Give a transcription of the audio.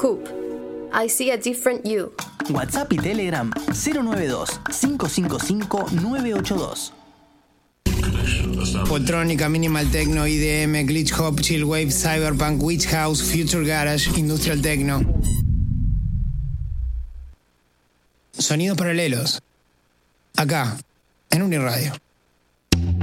Coop. I see a different you. WhatsApp y Telegram 092-555-982. Poltrónica, Minimal Techno, IDM, Glitch Hop, Chill Wave, Cyberpunk, Witch House, Future Garage, Industrial Techno. Sonidos paralelos. Acá, en Uniradio.